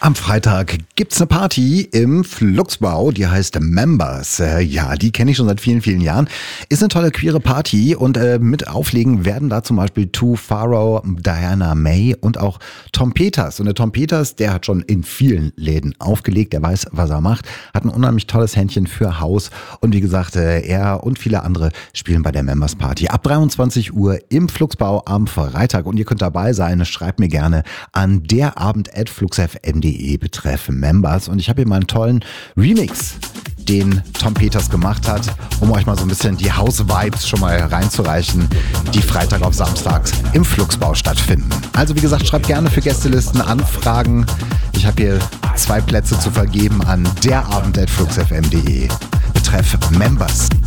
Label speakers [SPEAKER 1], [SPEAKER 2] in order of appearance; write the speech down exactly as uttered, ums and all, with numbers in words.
[SPEAKER 1] Am Freitag gibt's eine Party im Fluxbau, die heißt Members. Äh, ja, die kenne ich schon seit vielen, vielen Jahren. Ist eine tolle queere Party und äh, mit auflegen werden da zum Beispiel Two Pharaoh, Diana May und auch Tom Peters. Und der Tom Peters, der hat schon in vielen Läden aufgelegt, der weiß, was er macht, hat ein unheimlich tolles Händchen für Haus und wie gesagt, äh, er und viele andere spielen bei der Members Party ab dreiundzwanzig Uhr im Fluxbau am Freitag und ihr könnt dabei sein. Schreibt mir gerne an derabend at fluxfm punkt de betreff Members und ich habe hier mal einen tollen Remix, den Tom Peters gemacht hat, um euch mal so ein bisschen die House-Vibes schon mal reinzureichen, die Freitag auf Samstags im Fluxbau stattfinden. Also wie gesagt, schreibt gerne für Gästelisten Anfragen. Ich habe hier zwei Plätze zu vergeben an derabend at fluxfm punkt de betreff Members.